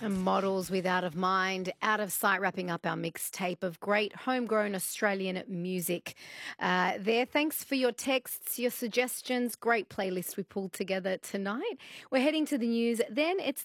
Models with Out of Mind, Out of Sight, wrapping up our mixtape of great homegrown Australian music. There, thanks for your texts, your suggestions. Great playlist we pulled together tonight. We're heading to the news. Then it's